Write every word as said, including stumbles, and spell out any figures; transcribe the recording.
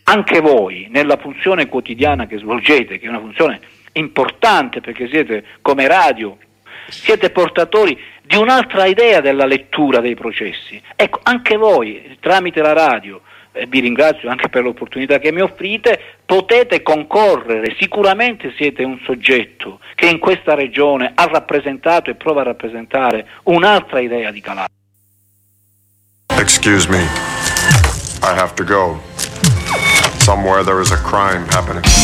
anche voi nella funzione quotidiana che svolgete, che è una funzione importante perché siete come radio, siete portatori di un'altra idea della lettura dei processi. Ecco, anche voi tramite la radio, eh, vi ringrazio anche per l'opportunità che mi offrite, potete concorrere, sicuramente siete un soggetto che in questa regione ha rappresentato e prova a rappresentare un'altra idea di Calabria. Excuse me, I have to go. Somewhere there is a crime happening.